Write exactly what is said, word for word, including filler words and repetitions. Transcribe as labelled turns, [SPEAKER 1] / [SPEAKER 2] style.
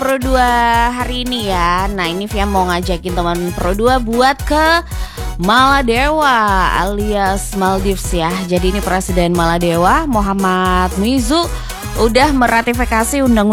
[SPEAKER 1] Pro dua hari ini ya. Nah ini Via mau ngajakin teman Pro dua buat ke Maladewa alias Maldives ya. Jadi ini Presiden Maladewa Muhammad Muizzu udah meratifikasi undang-undang